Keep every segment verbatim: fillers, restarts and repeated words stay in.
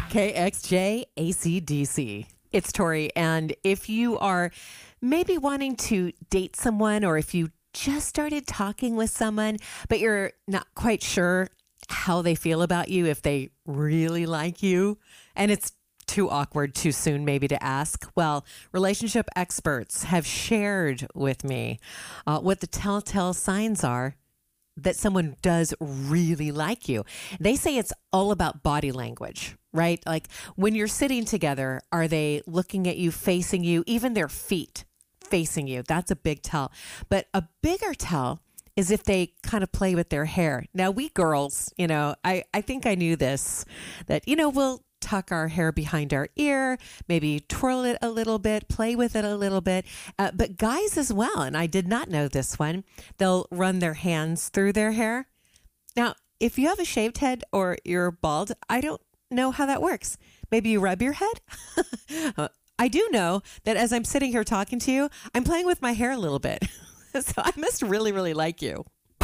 K X J A C D C. It's Tori, and if you are maybe wanting to date someone, or if you just started talking with someone, but you're not quite sure how they feel about you, if they really like you, and it's too awkward too soon maybe to ask, well, relationship experts have shared with me uh, what the telltale signs are that someone does really like you. They say it's all about body language, right? Like when you're sitting together, are they looking at you, facing you, even their feet facing you? That's a big tell. But a bigger tell is if they kind of play with their hair. Now, we girls, you know, I, I think I knew this, that, you know, we'll tuck our hair behind our ear, maybe twirl it a little bit, play with it a little bit. Uh, but guys as well, and I did not know this one, they'll run their hands through their hair. Now, if you have a shaved head or you're bald, I don't know how that works. Maybe you rub your head? I do know that as I'm sitting here talking to you, I'm playing with my hair a little bit. So I must really, really like you.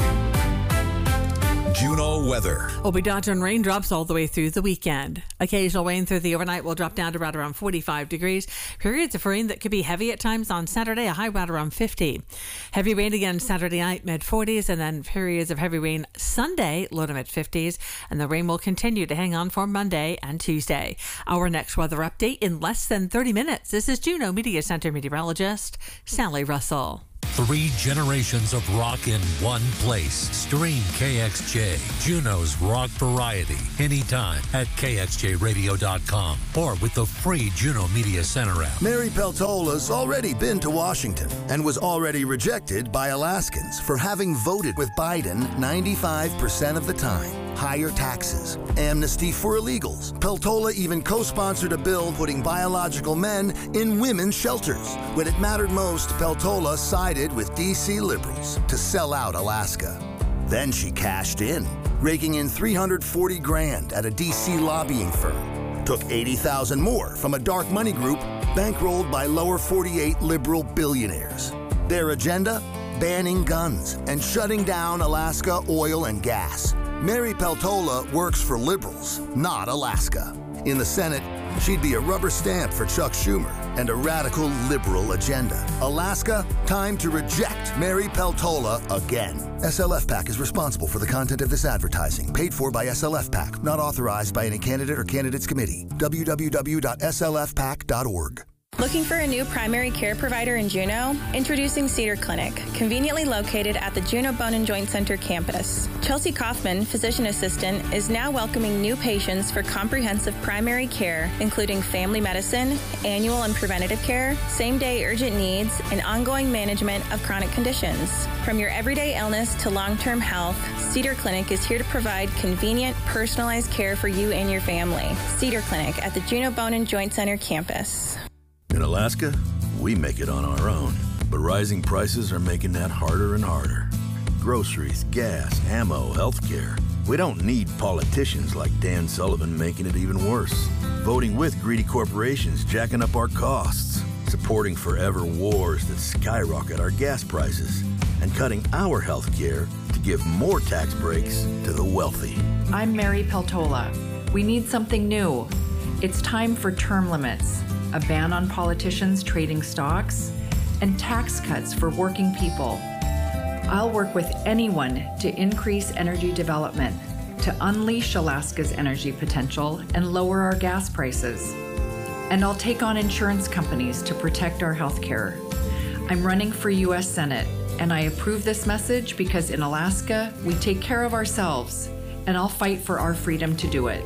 Juneau weather. We'll be dodging raindrops all the way through the weekend. Occasional rain through the overnight will drop down to right around forty-five degrees. Periods of rain that could be heavy at times on Saturday, a high right around fifty. Heavy rain again Saturday night, mid forties, and then periods of heavy rain Sunday, low to mid fifties. And the rain will continue to hang on for Monday and Tuesday. Our next weather update in less than thirty minutes. This is Juneau Media Center meteorologist Sally Russell. Three generations of rock in one place. Stream K X J, Juneau's rock variety, anytime at K X J radio dot com or with the free Juneau Media Center app. Mary Peltola's already been to Washington and was already rejected by Alaskans for having voted with Biden ninety-five percent of the time. Higher taxes, amnesty for illegals. Peltola even co-sponsored a bill putting biological men in women's shelters. When it mattered most, Peltola sided with D C liberals to sell out Alaska. Then she cashed in, raking in three hundred forty grand at a D C lobbying firm. Took eighty thousand more from a dark money group bankrolled by lower forty-eight liberal billionaires. Their agenda? Banning guns and shutting down Alaska oil and gas. Mary Peltola works for liberals, not Alaska. In the Senate, she'd be a rubber stamp for Chuck Schumer and a radical liberal agenda. Alaska, time to reject Mary Peltola again. S L F PAC is responsible for the content of this advertising, paid for by S L F PAC, not authorized by any candidate or candidates committee. w w w dot s l f pac dot org. Looking for a new primary care provider in Juneau? Introducing Cedar Clinic, conveniently located at the Juneau Bone and Joint Center campus. Chelsea Kaufman, physician assistant, is now welcoming new patients for comprehensive primary care, including family medicine, annual and preventative care, same-day urgent needs, and ongoing management of chronic conditions. From your everyday illness to long-term health, Cedar Clinic is here to provide convenient, personalized care for you and your family. Cedar Clinic at the Juneau Bone and Joint Center campus. In Alaska, we make it on our own, but rising prices are making that harder and harder. Groceries, gas, ammo, healthcare. We don't need politicians like Dan Sullivan making it even worse. Voting with greedy corporations jacking up our costs. Supporting forever wars that skyrocket our gas prices. And cutting our healthcare to give more tax breaks to the wealthy. I'm Mary Peltola. We need something new. It's time for term limits, a ban on politicians trading stocks, and tax cuts for working people. I'll work with anyone to increase energy development, to unleash Alaska's energy potential and lower our gas prices. And I'll take on insurance companies to protect our health care. I'm running for U S Senate, and I approve this message because in Alaska, we take care of ourselves, and I'll fight for our freedom to do it.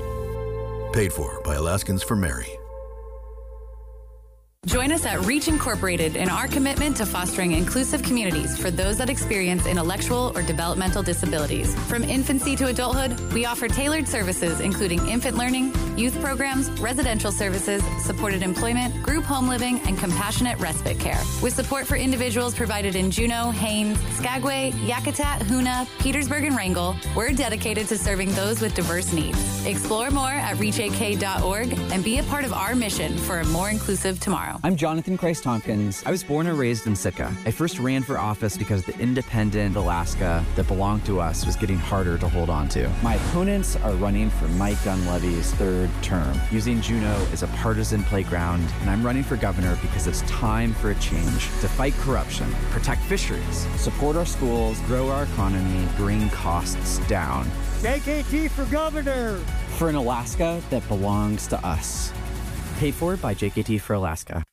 Paid for by Alaskans for Mary. Join us at Reach Incorporated in our commitment to fostering inclusive communities for those that experience intellectual or developmental disabilities. From infancy to adulthood, we offer tailored services including infant learning, youth programs, residential services, supported employment, group home living, and compassionate respite care. With support for individuals provided in Juneau, Haines, Skagway, Yakutat, Hoonah, Petersburg, and Wrangell, we're dedicated to serving those with diverse needs. Explore more at reach a k dot org and be a part of our mission for a more inclusive tomorrow. tomorrow. I'm Jonathan Christ Tompkins. I was born and raised in Sitka. I first ran for office because the independent Alaska that belonged to us was getting harder to hold on to. My opponents are running for Mike Dunleavy's third term, using Juneau as a partisan playground, and I'm running for governor because it's time for a change to fight corruption, protect fisheries, support our schools, grow our economy, bring costs down. J K T for governor! For an Alaska that belongs to us. Paid for by J K T for Alaska.